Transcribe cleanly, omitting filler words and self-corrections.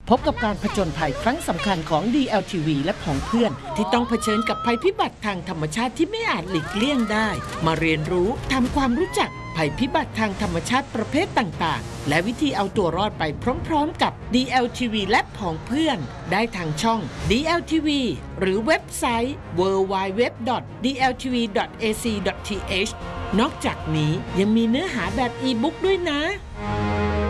พบกับการผจญภัยครั้งสำคัญของ DLTV และของเพื่อนที่ต้องเผชิญกับภัยพิบัติทางธรรมชาติที่ไม่อาจหลีกเลี่ยงได้มาเรียนรู้ทำความรู้จักภัยพิบัติทางธรรมชาติประเภทต่างๆและวิธีเอาตัวรอดไปพร้อมๆกับ DLTV และของเพื่อนได้ทางช่อง DLTV หรือเว็บไซต์ www.dltv.ac.th นอกจากนี้ยังมีเนื้อหาแบบอีบุ๊กด้วยนะ